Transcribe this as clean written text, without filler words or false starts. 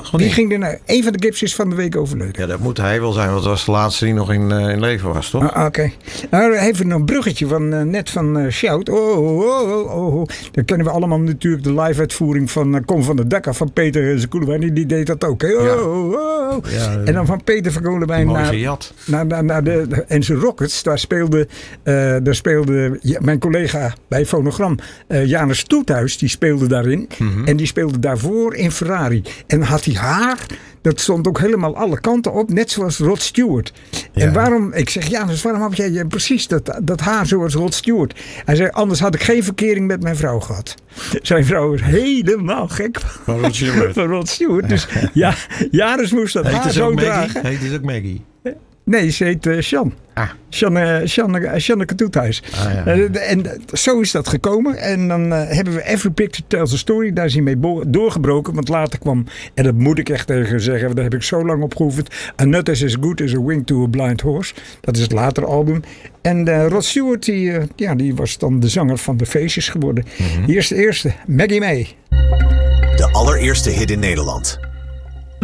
Die ging er nou. Een van de Gibbs is van de week overleden. Ja, dat moet hij wel zijn, want dat was de laatste die nog in leven was, toch? Oké. Nou, even een bruggetje van net van Shout. Oh. Dan kennen we allemaal natuurlijk de live-uitvoering van Kom van de Dak af van Peter Zekoelewijn. Die deed dat ook. Hè? Ja, en dan van Peter van Koelewijn naar de Enzo Rockets. Daar speelde mijn collega bij Fonogram, Janus Toethuis, die speelde daarin. Mm-hmm. En die speelde daarvoor in Ferrari. En had hij haar, dat stond ook helemaal alle kanten op, net zoals Rod Stewart. Ja. En waarom, ik zeg, Janus, waarom heb jij precies dat haar zoals Rod Stewart? Hij zei, anders had ik geen verkering met mijn vrouw gehad. Zijn vrouw is helemaal gek van Rod Stewart. Dus ja, Janus moest dat haar zo dragen. Heet het ook Maggie? Nee, ze heet Sjan. Sjanneke Toethuis. En zo is dat gekomen. En dan hebben we Every Picture Tells a Story. Daar is hij mee doorgebroken. Want later kwam, en dat moet ik echt tegen zeggen, daar heb ik zo lang op geoefend. A Nut is as Good as a Wing to a Blind Horse. Dat is het latere album. En Rod Stewart, die was dan de zanger van de feestjes geworden. Mm-hmm. Hier is de eerste, Maggie May. De allereerste hit in Nederland.